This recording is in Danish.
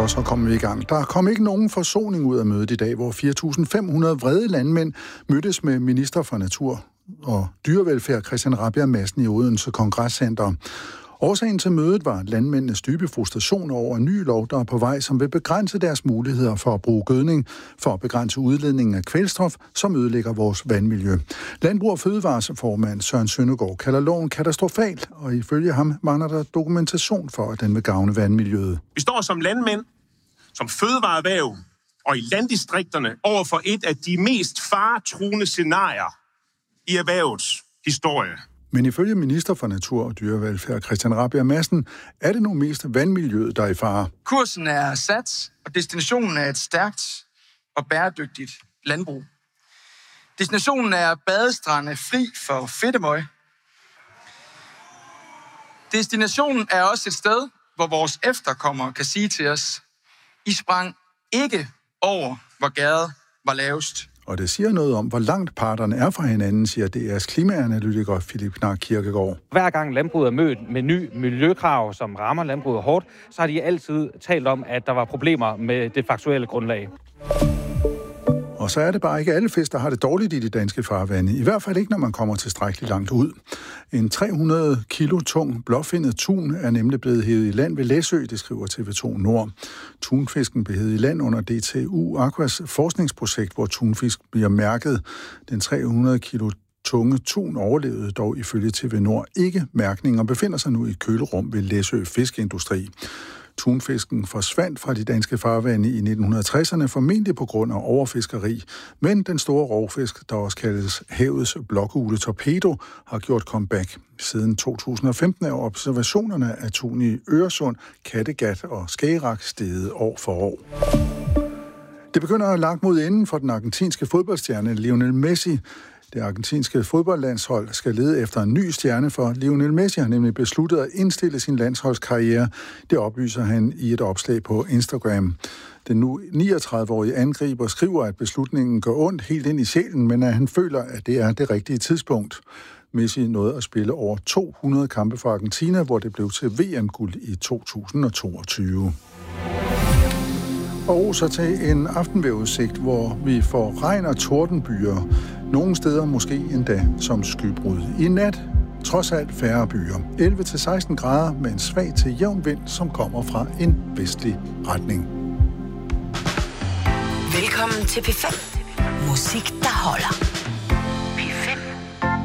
For så kommer vi i gang. Der kom ikke nogen forsoning ud af mødet i dag, hvor 4.500 vrede landmænd mødtes med minister for natur og dyrevelfærd Christian Rabjerg Madsen i Odense Kongresscenter. Årsagen til mødet var landmændenes dybe frustration over en ny lov, der er på vej, som vil begrænse deres muligheder for at bruge gødning, for at begrænse udledningen af kvælstof, som ødelægger vores vandmiljø. Landbrug og Fødevareformand Søren Søndergaard kalder loven katastrofal, og ifølge ham mangler der dokumentation for, at den vil gavne vandmiljøet. Vi står som landmænd, som fødevareerhverv og i landdistrikterne over for et af de mest faretruende scenarier i erhvervets historie. Men ifølge minister for natur og dyrevelfærd Christian Rabjerg Madsen er det nu mest vandmiljøet, der er i fare. Kursen er sat, og destinationen er et stærkt og bæredygtigt landbrug. Destinationen er badestrande fri for fedtemøg. Destinationen er også et sted, hvor vores efterkommere kan sige til os, I sprang ikke over, hvor gærdet var lavest. Og det siger noget om, hvor langt parterne er fra hinanden, siger DR's klimaanalytiker Philip Knark Kirkegaard. Hver gang landbruget er mødt med ny miljøkrav, som rammer landbruget hårdt, så har de altid talt om, at der var problemer med det faktuelle grundlag. Og så er det bare ikke alle fisk, der har det dårligt i de danske farvande. I hvert fald ikke, når man kommer tilstrækkeligt langt ud. En 300 kilo tung blåfindet tun er nemlig blevet hævet i land ved Læsø, det skriver TV2 Nord. Tunfisken blev hævet i land under DTU Aquas forskningsprojekt, hvor tunfisk bliver mærket. Den 300 kilo tunge tun overlevede dog ifølge TV Nord ikke mærkning og befinder sig nu i et kølerum ved Læsø Fiskeindustri. Tunfisken forsvandt fra de danske farvande i 1960'erne, formentlig på grund af overfiskeri. Men den store rovfisk, der også kaldes havets blokugle torpedo, har gjort comeback. Siden 2015 er observationerne af tun i Øresund, Kattegat og Skagerrak steget år for år. Det begynder at lagt mod enden for den argentinske fodboldstjerne Lionel Messi. Det argentinske fodboldlandshold skal lede efter en ny stjerne, for Lionel Messi har nemlig besluttet at indstille sin landsholdskarriere. Det oplyser han i et opslag på Instagram. Den nu 39-årige angriber skriver, at beslutningen går ondt helt ind i sjælen, men at han føler, at det er det rigtige tidspunkt. Messi nåede at spille over 200 kampe for Argentina, hvor det blev til VM-guld i 2022. Og så til en aftenvejrudsigt, hvor vi får regn og tordenbyer. Nogle steder måske endda som skybrud. I nat trods alt færre byer. 11-16 grader med en svag til jævn vind, som kommer fra en vestlig retning. Velkommen til P5. Musik, der holder.